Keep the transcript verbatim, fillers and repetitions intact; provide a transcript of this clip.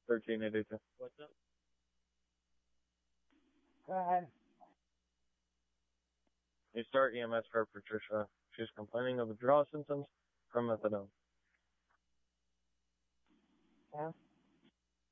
thirteen eighty-two. What's up? Go ahead. You start E M S for Patricia. She's complaining of withdrawal symptoms from methadone.